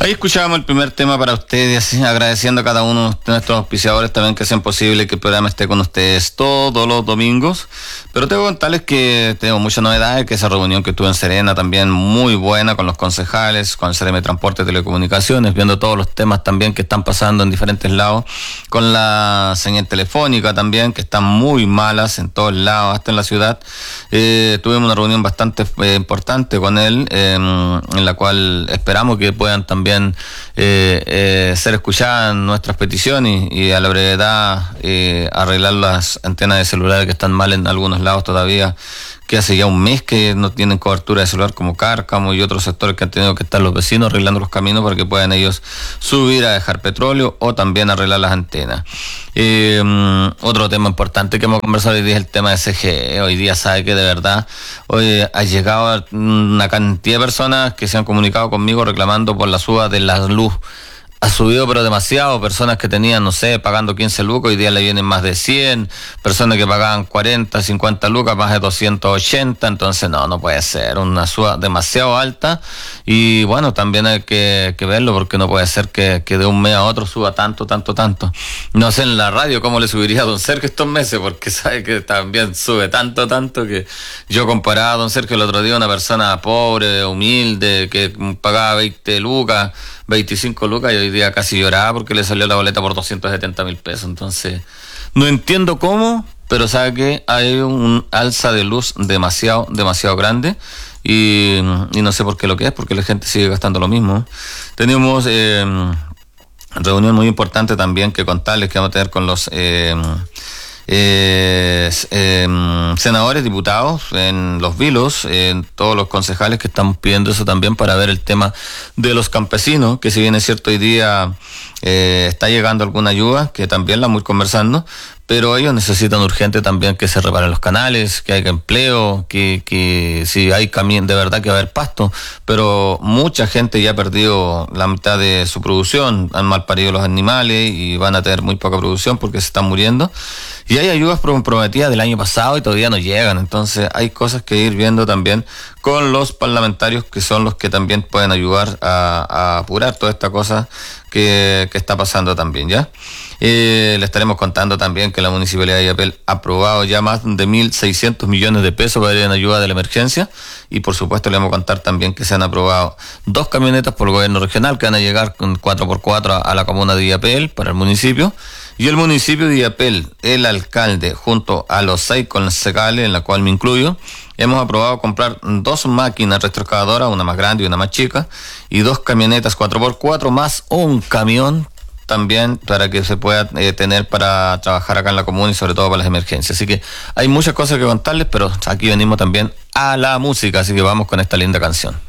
Ahí escuchábamos el primer tema para ustedes, agradeciendo a cada uno de nuestros auspiciadores también que hacen posible que el programa esté con ustedes todos los domingos. Pero tengo que contarles que tengo muchas novedades, que esa reunión que tuve en Serena también muy buena con los concejales, con el CRM Transporte y Telecomunicaciones, viendo todos los temas también que están pasando en diferentes lados, con la señal telefónica también, que están muy malas en todos lados, hasta en la ciudad. Tuvimos una reunión bastante importante con él, en la cual esperamos que puedan también ser escuchadas nuestras peticiones y a la brevedad arreglar las antenas de celulares que están mal en algunos lados todavía, que hace ya un mes que no tienen cobertura de celular, como Cárcamo y otros sectores que han tenido que estar los vecinos arreglando los caminos para que puedan ellos subir a dejar petróleo o también arreglar las antenas. Otro tema importante que hemos conversado hoy día es el tema de CGE. Hoy día sabe que de verdad hoy ha llegado una cantidad de personas que se han comunicado conmigo reclamando por la suba de la luz. Ha subido pero demasiado, personas que tenían, no sé, pagando 15 lucas, hoy día le vienen más de 100, personas que pagaban 40, 50 lucas, más de 280, entonces no puede ser, una suba demasiado alta y bueno, también hay que verlo porque no puede ser que de un mes a otro suba tanto. No sé en la radio cómo le subiría a don Sergio estos meses, porque sabe que también sube tanto que yo comparaba a don Sergio el otro día, una persona pobre, humilde, que pagaba 20 lucas, 25 lucas y hoy día casi lloraba porque le salió la boleta por 270,000 pesos. Entonces, no entiendo cómo, pero sabe que hay un alza de luz demasiado grande y no sé por qué lo que es, porque la gente sigue gastando lo mismo. Tenemos reunión muy importante también que contarles que vamos a tener con los senadores, diputados, en Los Vilos, en todos los concejales que están pidiendo eso también para ver el tema de los campesinos, que si bien es cierto hoy día está llegando alguna ayuda, que también la vamos a ir conversando, pero ellos necesitan urgente también que se reparen los canales, que haya empleo, que si hay de verdad que va a haber pasto, pero mucha gente ya ha perdido la mitad de su producción, han malparido los animales y van a tener muy poca producción porque se están muriendo. Y hay ayudas prometidas del año pasado y todavía no llegan, entonces hay cosas que ir viendo también con los parlamentarios que son los que también pueden ayudar a apurar toda esta cosa que está pasando también, ¿ya? Le estaremos contando también que la Municipalidad de Illapel ha aprobado ya más de 1.600 millones de pesos para ir en ayuda de la emergencia y por supuesto le vamos a contar también que se han aprobado 2 camionetas por el gobierno regional que van a llegar con 4x4 a la comuna de Illapel para el municipio. Y el municipio de Illapel, el alcalde, junto a los 6 concejales, en la cual me incluyo, hemos aprobado comprar 2 máquinas retroexcavadoras, una más grande y una más chica, y 2 camionetas 4x4 más un camión también para que se pueda tener para trabajar acá en la comuna y sobre todo para las emergencias. Así que hay muchas cosas que contarles, pero aquí venimos también a la música, así que vamos con esta linda canción.